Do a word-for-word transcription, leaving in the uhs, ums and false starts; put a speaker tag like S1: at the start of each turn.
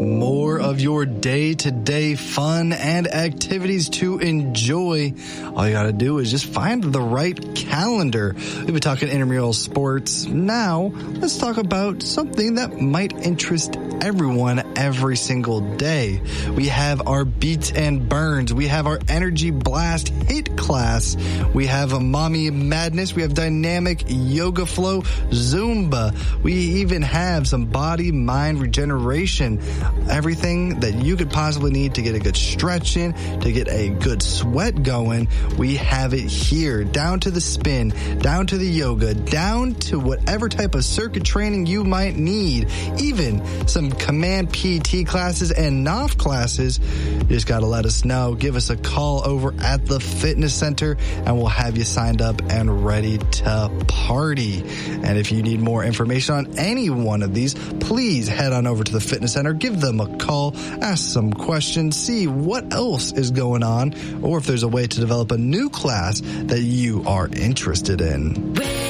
S1: more of your day-to-day fun and activities to enjoy. All you got to do is just find the right calendar. We've been talking intramural sports. Now, let's talk about something that might interest everyone every single day. We have our Beats and Burns. We have our Energy Blast HIIT class. We have a Mommy Madness. We have Dynamic Yoga Flow, Zumba. We even have some body, mind regeneration. Everything that you could possibly need to get a good stretch in, to get a good sweat going, we have it here. Down to the spin, down to the yoga, down to whatever type of circuit training you might need. Even some Command P T classes and N O F classes. You just got to let us know. Give us a call over at the fitness center and we'll have you signed up and ready to party. And if you need more information on any one of these, please head on over to the fitness center, give them a call, ask some questions, see what else is going on, or if there's a way to develop a new class that you are interested in.